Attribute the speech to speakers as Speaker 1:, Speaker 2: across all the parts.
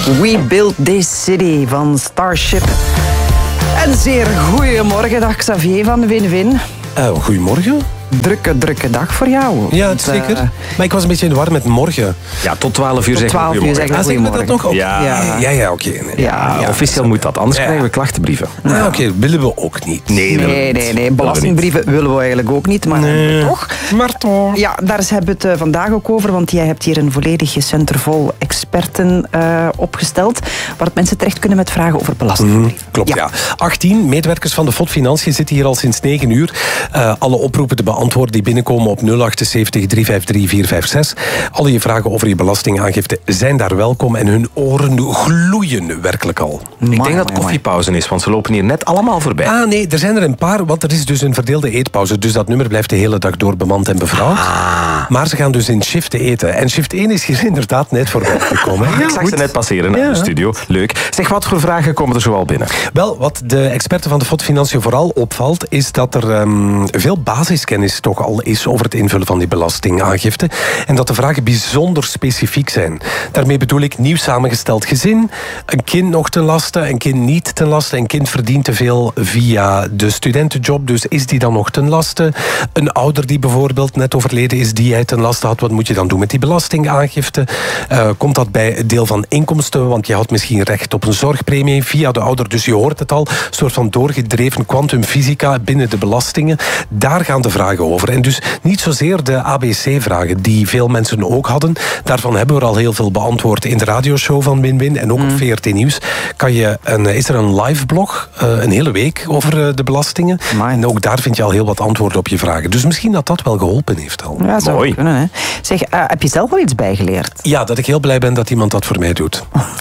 Speaker 1: We Built This City van Starship. En zeer goeiemorgen, dag Xavier van Win-Win.
Speaker 2: Goedemorgen.
Speaker 1: Drukke dag voor jou.
Speaker 2: Ja, zeker. Maar ik was een beetje in de war met morgen.
Speaker 3: Ja, tot 12 uur zeggen we goedemorgen.
Speaker 1: Zeg
Speaker 2: we dat nog?
Speaker 3: Ja,
Speaker 2: oké.
Speaker 3: Ja, officieel moet dat, anders krijgen we klachtenbrieven.
Speaker 2: Oké, willen we ook niet.
Speaker 1: Nee. Belastingbrieven willen we eigenlijk ook niet, maar toch.
Speaker 2: Maar toch.
Speaker 1: Ja, daar hebben we het vandaag ook over, want jij hebt hier een volledig center vol experten opgesteld, waar mensen terecht kunnen met vragen over belastingbrieven.
Speaker 2: Klopt, ja. 18 medewerkers van de FOD Financiën zitten hier al sinds 9 uur. Alle oproepen te beantwoorden die binnenkomen op 078 353 456. Alle je vragen over je belastingaangifte zijn daar welkom en hun oren gloeien werkelijk al.
Speaker 3: Ik denk dat het koffiepauze is, want ze lopen hier net allemaal voorbij.
Speaker 2: Nee, er zijn er een paar, want er is dus een verdeelde eetpauze. Dus dat nummer blijft de hele dag door bemand en bevrouwd. Maar ze gaan dus in shiften eten. En shift 1 is hier inderdaad net voorbij gekomen.
Speaker 3: Ik zag ze net passeren naar de studio. Leuk. Zeg, wat voor vragen komen er zoal binnen?
Speaker 2: Wel, wat de experten van de FOD Financiën vooral opvalt, is dat er veel basiskennis toch al is over het invullen van die belastingaangifte. En dat de vragen bijzonder specifiek zijn. Daarmee bedoel ik nieuw samengesteld gezin, een kind nog ten laste, een kind niet ten laste, een kind verdient te veel via de studentenjob, dus is die dan nog ten laste? Een ouder die bijvoorbeeld net overleden is, die hij ten laste had, wat moet je dan doen met die belastingaangifte? Komt dat bij het deel van inkomsten, want je had misschien recht op een zorgpremie via de ouder, dus je hoort het al, een soort van doorgedreven kwantumfysica binnen de belastingen. Daar gaan de vragen over. En dus niet zozeer de ABC-vragen die veel mensen ook hadden. Daarvan hebben we al heel veel beantwoord in de radioshow van Win-Win en ook op VRT Nieuws. Is er een live blog, een hele week over de belastingen. En ook daar vind je al heel wat antwoorden op je vragen. Dus misschien dat wel geholpen heeft al.
Speaker 1: Ja, zou mooi kunnen, hè. Zeg, heb je zelf wel iets bijgeleerd?
Speaker 2: Ja, dat ik heel blij ben dat iemand dat voor mij doet.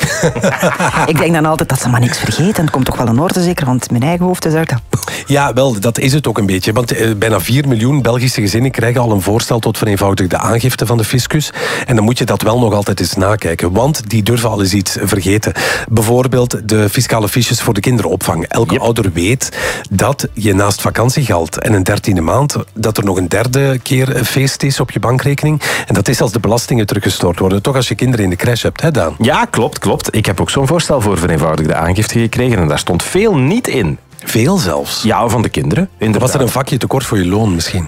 Speaker 1: Ik denk dan altijd dat ze maar niks vergeten. Het komt toch wel in orde, zeker, want mijn eigen hoofd is uit.
Speaker 2: Ja, wel, dat is het ook een beetje. Want bijna 4 miljoen Belgische gezinnen krijgen al een voorstel tot vereenvoudigde aangifte van de fiscus. En dan moet je dat wel nog altijd eens nakijken. Want die durven al eens iets vergeten. Bijvoorbeeld de fiscale fiches voor de kinderopvang. Elke ouder weet dat je naast vakantiegeld en een 13e maand, dat er nog een derde keer een feest is op je bankrekening. En dat is als de belastingen teruggestort worden. Toch als je kinderen in de crash hebt, hè Daan?
Speaker 3: Ja, klopt. Ik heb ook zo'n voorstel voor vereenvoudigde aangifte gekregen en daar stond veel niet in.
Speaker 2: Veel zelfs?
Speaker 3: Ja, van de kinderen. Inderdaad.
Speaker 2: Was er een vakje tekort voor je loon misschien?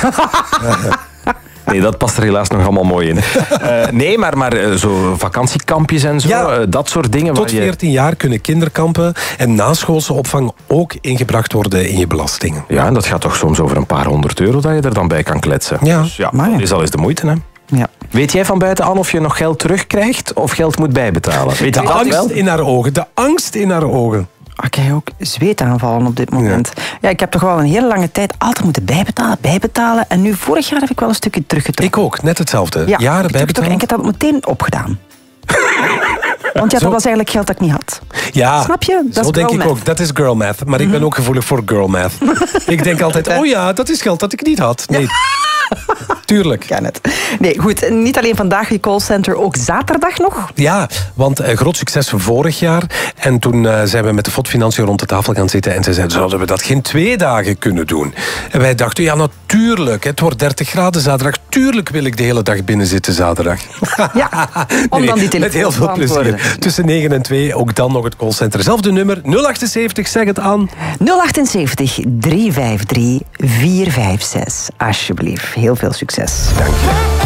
Speaker 3: Nee, dat past er helaas nog allemaal mooi in. Nee, maar zo vakantiekampjes en zo, dat soort dingen.
Speaker 2: Tot 14 jaar kunnen kinderkampen en naschoolse opvang ook ingebracht worden in je belastingen.
Speaker 3: Ja, en dat gaat toch soms over een paar €100 dat je er dan bij kan kletsen.
Speaker 2: Ja,
Speaker 3: dus dat is al eens de moeite, hè?
Speaker 1: Ja.
Speaker 3: Weet jij van buitenaf of je nog geld terugkrijgt of geld moet bijbetalen? Weet je
Speaker 2: de angst in haar ogen, de angst in haar ogen.
Speaker 1: Ik krijg ook zweetaanvallen op dit moment. Ja, ik heb toch wel een hele lange tijd altijd moeten bijbetalen. En nu, vorig jaar heb ik wel een stukje teruggetrokken.
Speaker 2: Ik ook, net hetzelfde.
Speaker 1: Ja,
Speaker 2: jaren bijbetalen.
Speaker 1: Ik heb dat meteen opgedaan. Want ja, dat was eigenlijk geld dat ik niet had.
Speaker 2: Ja,
Speaker 1: snap je? Dat
Speaker 2: zo
Speaker 1: is
Speaker 2: denk ik
Speaker 1: math.
Speaker 2: ook. Dat is girl math. Maar ik ben ook gevoelig voor girl math. Ik denk altijd, dat is geld dat ik niet had. Nee. Tuurlijk.
Speaker 1: Ken het. Nee, goed. Niet alleen vandaag je callcenter, ook zaterdag nog?
Speaker 2: Ja, want groot succes van vorig jaar. En toen zijn we met de FOD Financiën rond de tafel gaan zitten. En ze zeiden, zouden we dat geen 2 dagen kunnen doen? En wij dachten, ja natuurlijk. Het wordt 30 graden zaterdag. Tuurlijk wil ik de hele dag binnen zitten zaterdag.
Speaker 1: Ja, om dan die telefoon
Speaker 2: met heel veel plezier. Tussen 9 en 2, ook dan nog het callcenter. Zelfde nummer, 078, zeg het aan.
Speaker 1: 078 353 456. Alsjeblieft, heel veel succes.
Speaker 2: Dank je.